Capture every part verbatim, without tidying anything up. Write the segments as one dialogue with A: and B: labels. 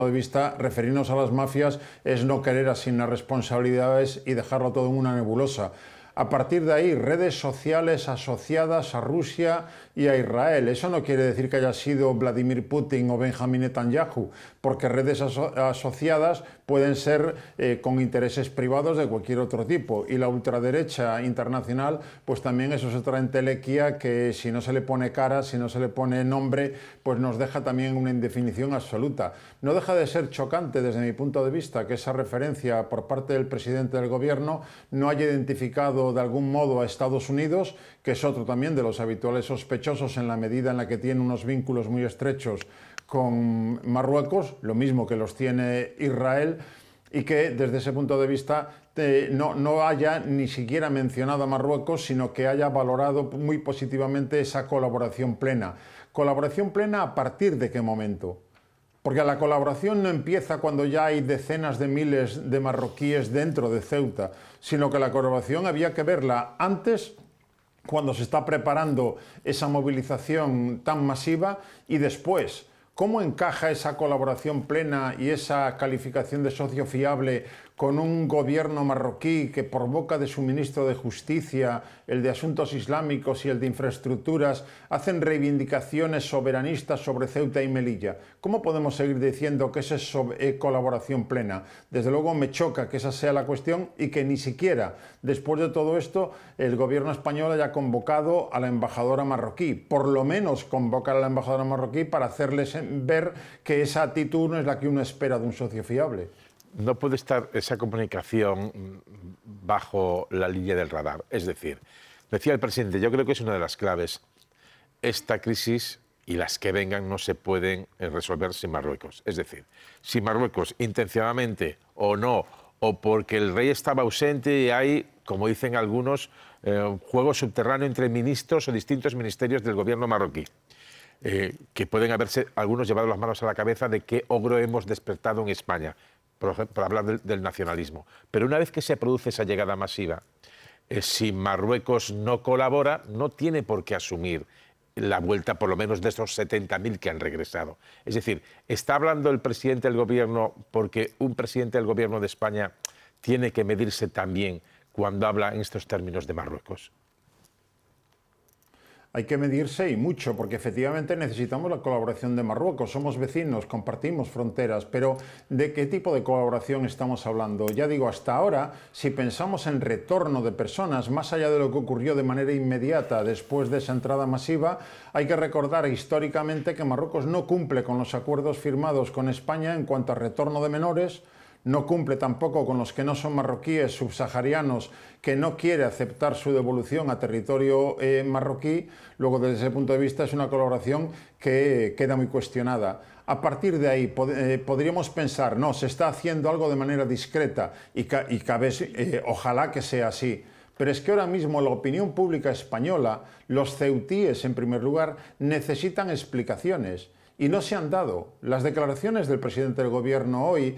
A: de vista, referirnos a las mafias es no querer asignar responsabilidades y dejarlo todo en una nebulosa. A partir de ahí, redes sociales asociadas a Rusia y a Israel. Eso no quiere decir que haya sido Vladimir Putin o Benjamin Netanyahu, porque redes aso asociadas pueden ser eh, con intereses privados de cualquier otro tipo. Y la ultraderecha internacional, pues también eso es otra entelequia que si no se le pone cara, si no se le pone nombre, pues nos deja también una indefinición absoluta. No deja de ser chocante desde mi punto de vista que esa referencia por parte del presidente del gobierno no haya identificado de algún modo a Estados Unidos, que es otro también de los habituales sospechosos en la medida en la que tiene unos vínculos muy estrechos con Marruecos, lo mismo que los tiene Israel, y que desde ese punto de vista eh, no, no haya ni siquiera mencionado a Marruecos, sino que haya valorado muy positivamente esa colaboración plena. ¿Colaboración plena a partir de qué momento? Porque la colaboración no empieza cuando ya hay decenas de miles de marroquíes dentro de Ceuta, sino que la colaboración había que verla antes, cuando se está preparando esa movilización tan masiva, y después. ¿Cómo encaja esa colaboración plena y esa calificación de socio fiable con un gobierno marroquí que por boca de su ministro de Justicia, el de Asuntos Islámicos y el de Infraestructuras hacen reivindicaciones soberanistas sobre Ceuta y Melilla? ¿Cómo podemos seguir diciendo que esa es sobre, colaboración plena? Desde luego me choca que esa sea la cuestión y que ni siquiera después de todo esto el gobierno español haya convocado a la embajadora marroquí. Por lo menos convocar a la embajadora marroquí para hacerles ver que esa actitud no es la que uno espera de un socio fiable.
B: No puede estar esa comunicación bajo la línea del radar. Es decir, decía el presidente, yo creo que es una de las claves. Esta crisis y las que vengan no se pueden resolver sin Marruecos. Es decir, si Marruecos intencionadamente o no, o porque el rey estaba ausente y hay, como dicen algunos, eh, un juego subterráneo entre ministros o distintos ministerios del gobierno marroquí. Eh, que pueden haberse algunos llevado las manos a la cabeza de qué ogro hemos despertado en España, por ejemplo, para hablar del, del nacionalismo. Pero una vez que se produce esa llegada masiva, eh, si Marruecos no colabora, no tiene por qué asumir la vuelta, por lo menos, de esos setenta mil que han regresado. Es decir, ¿está hablando el presidente del gobierno porque un presidente del gobierno de España tiene que medirse también cuando habla en estos términos de Marruecos?
A: Hay que medirse y mucho, porque efectivamente necesitamos la colaboración de Marruecos. Somos vecinos, compartimos fronteras, pero ¿de qué tipo de colaboración estamos hablando? Ya digo, hasta ahora, si pensamos en retorno de personas, más allá de lo que ocurrió de manera inmediata después de esa entrada masiva, hay que recordar históricamente que Marruecos no cumple con los acuerdos firmados con España en cuanto a retorno de menores, no cumple tampoco con los que no son marroquíes subsaharianos, que no quiere aceptar su devolución a territorio eh, marroquí. Luego, desde ese punto de vista, es una colaboración que queda muy cuestionada. A partir de ahí pod eh, podríamos pensar, no, se está haciendo algo de manera discreta y, ca y cabe, eh, ojalá que sea así. Pero es que ahora mismo la opinión pública española, los ceutíes en primer lugar, necesitan explicaciones. Y no se han dado. Las declaraciones del presidente del gobierno hoy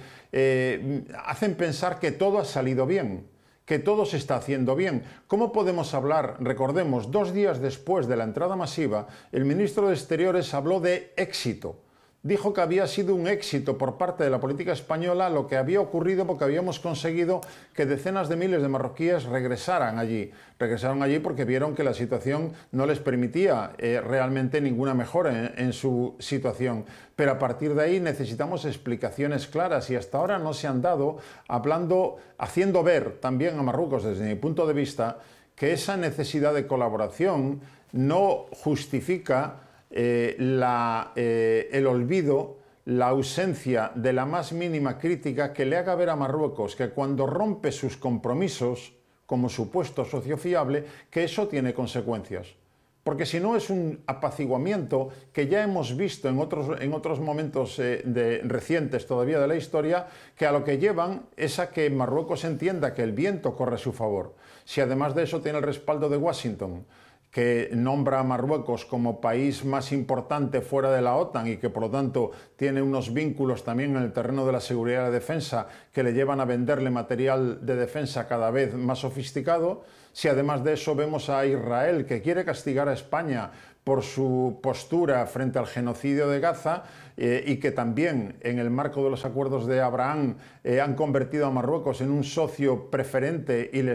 A: eh, hacen pensar que todo ha salido bien, que todo se está haciendo bien. ¿Cómo podemos hablar? Recordemos, dos días después de la entrada masiva, el ministro de Exteriores habló de éxito. Dijo que había sido un éxito por parte de la política española lo que había ocurrido porque habíamos conseguido que decenas de miles de marroquíes regresaran allí. Regresaron allí porque vieron que la situación no les permitía eh, realmente ninguna mejora en, en su situación. Pero a partir de ahí necesitamos explicaciones claras y hasta ahora no se han dado, hablando, haciendo ver también a Marruecos desde mi punto de vista que esa necesidad de colaboración no justifica Eh, la, eh, el olvido, la ausencia de la más mínima crítica que le haga ver a Marruecos que cuando rompe sus compromisos como supuesto socio fiable, que eso tiene consecuencias. Porque si no es un apaciguamiento que ya hemos visto en otros, en otros momentos eh, de, recientes todavía de la historia, que a lo que llevan es a que Marruecos entienda que el viento corre a su favor. Si además de eso tiene el respaldo de Washington, que nombra a Marruecos como país más importante fuera de la OTAN y que por lo tanto tiene unos vínculos también en el terreno de la seguridad y la defensa que le llevan a venderle material de defensa cada vez más sofisticado, si además de eso vemos a Israel que quiere castigar a España por su postura frente al genocidio de Gaza eh, y que también en el marco de los acuerdos de Abraham eh, han convertido a Marruecos en un socio preferente y les